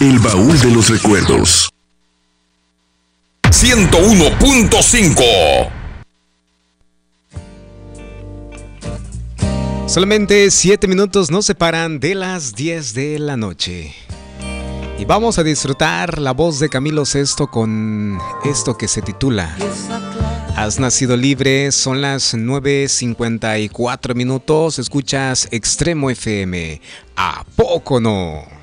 El baúl de los recuerdos. 101.5. Solamente 7 minutos nos separan de las 10 de la noche. Y vamos a disfrutar la voz de Camilo Sesto con esto que se titula Has nacido libre. Son las 9:54 minutos. Escuchas Extremo FM. ¿A poco no?